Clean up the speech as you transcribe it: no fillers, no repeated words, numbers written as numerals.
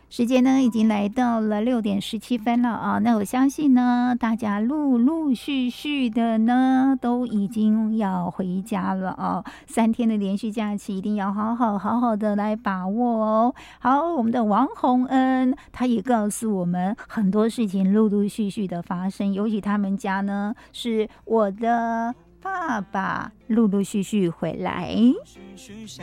时间呢已经来到了6点17分了啊，那我相信呢，大家陆陆续续的呢都已经要回家了啊，3天的连续假期一定要好好的来把握哦。好，我们的王洪恩他也告诉我们很多事情陆陆续续的发生，尤其他们家呢是我的爸爸陆陆续续回来。